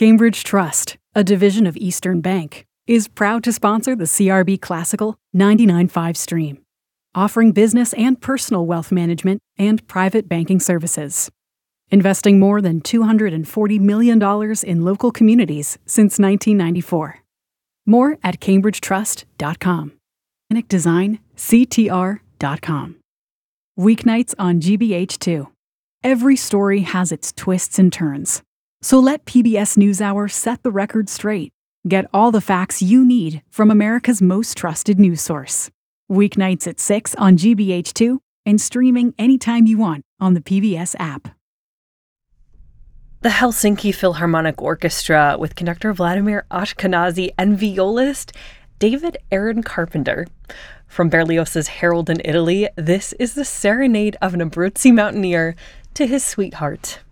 Cambridge Trust, a division of Eastern Bank, is proud to sponsor the CRB Classical 99.5 stream, offering business and personal wealth management and private banking services. Investing more than $240 million in local communities since 1994. More at cambridgetrust.com. CTR.com. Weeknights on GBH2. Every story has its twists and turns. So let PBS NewsHour set the record straight. Get all the facts you need from America's most trusted news source. Weeknights at 6 on GBH2 and streaming anytime you want on the PBS app. The Helsinki Philharmonic Orchestra with conductor Vladimir Ashkenazy and violist David Aaron Carpenter. From Berlioz's Harold in Italy, this is the serenade of an Abruzzi mountaineer to his sweetheart.